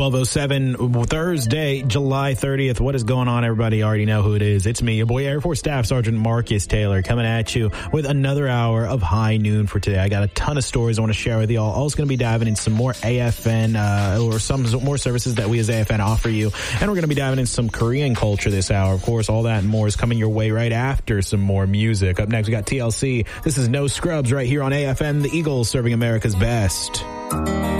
12:07 Thursday, July 30th. What is going on, everybody? You already know who it is. It's me, your boy Air Force Staff Sergeant Marcus Taylor, coming at you with another hour of High Noon for today. I got a ton of stories I want to share with y'all. Also going to be diving in some more AFN, or some more services that we as AFN offer you. And we're going to be diving in some Korean culture this hour. Of course, all that and more is coming your way right after some more music. Up next, we got TLC. This is No Scrubs right here on AFN, the Eagles serving America's best.